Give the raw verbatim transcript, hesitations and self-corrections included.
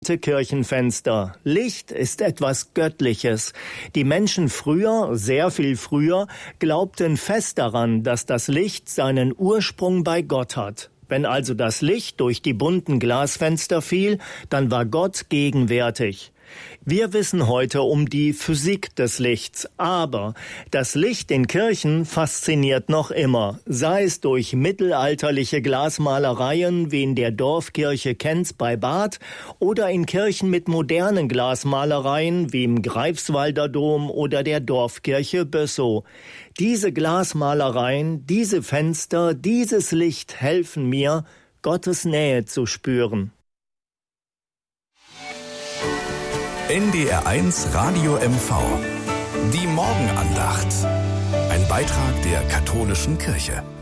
alte Kirchenfenster. Licht ist etwas Göttliches. Die Menschen früher, sehr viel früher, glaubten fest daran, dass das Licht seinen Ursprung bei Gott hat. Wenn also das Licht durch die bunten Glasfenster fiel, dann war Gott gegenwärtig. Wir wissen heute um die Physik des Lichts, aber das Licht in Kirchen fasziniert noch immer, sei es durch mittelalterliche Glasmalereien wie in der Dorfkirche Kenz bei Barth oder in Kirchen mit modernen Glasmalereien wie im Greifswalder Dom oder der Dorfkirche Bössow. Diese Glasmalereien, diese Fenster, dieses Licht helfen mir, Gottes Nähe zu spüren. N D R eins Radio M V. Die Morgenandacht. Ein Beitrag der katholischen Kirche.